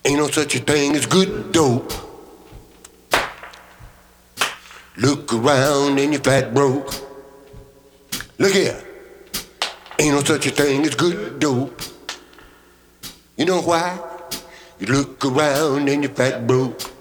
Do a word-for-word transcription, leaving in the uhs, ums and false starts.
Ain't no such a thing as good dope. Look around and you're fat broke. Look here. Ain't no such a thing as good dope. You know why? You look around and you're fat broke.